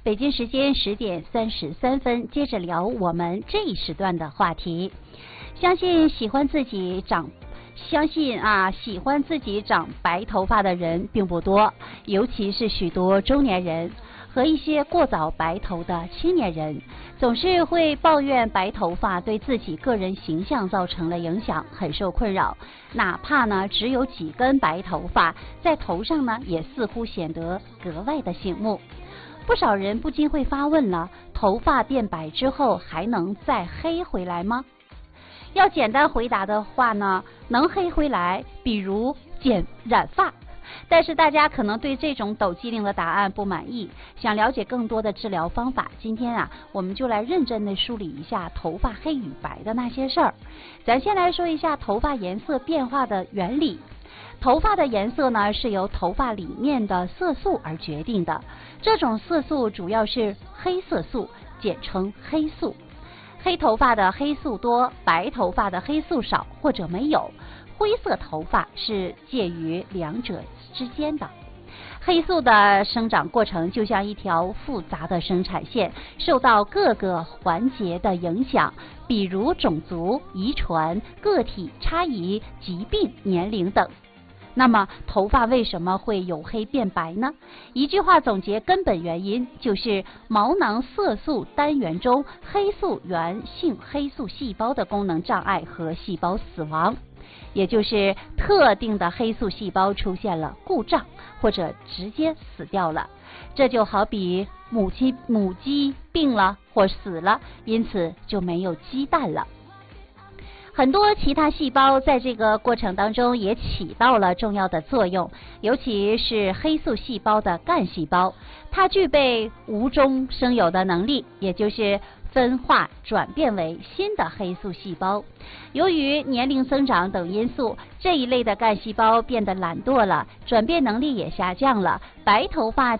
北京时间10:33，接着聊我们这一时段的话题。相信喜欢自己长白头发的人并不多，尤其是许多中年人和一些过早白头的青年人，总是会抱怨白头发对自己个人形象造成了影响，很受困扰。哪怕呢只有几根白头发在头上呢，也似乎显得格外的醒目。不少人不禁会发问了：头发变白之后还能再黑回来吗？要简单回答的话呢，能黑回来，比如染发。但是大家可能对这种抖机灵的答案不满意，想了解更多的治疗方法，今天我们就来认真的梳理一下头发黑与白的那些事儿。咱先来说一下头发颜色变化的原理。头发的颜色呢，是由头发里面的色素而决定的，这种色素主要是黑色素，简称黑素。黑头发的黑素多，白头发的黑素少或者没有，灰色头发是介于两者之间的。黑素的生长过程就像一条复杂的生产线，受到各个环节的影响，比如种族、遗传、个体差异、疾病、年龄等。那么头发为什么会由黑变白呢？一句话总结根本原因，就是毛囊色素单元中黑素源性黑素细胞的功能障碍和细胞死亡，也就是特定的黑素细胞出现了故障或者直接死掉了。这就好比母鸡病了或死了，因此就没有鸡蛋了。很多其他细胞在这个过程当中也起到了重要的作用，尤其是黑素细胞的干细胞，它具备无中生有的能力，也就是分化转变为新的黑素细胞。由于年龄增长等因素，这一类的干细胞变得懒惰了，转变能力也下降了，白头发